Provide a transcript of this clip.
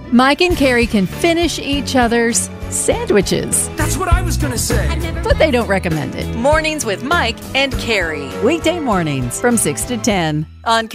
Mike and Carrie can finish each other's sandwiches, That's what I was gonna say. but they don't recommend it. Mornings with Mike and Carrie Weekday mornings from 6 to 10 on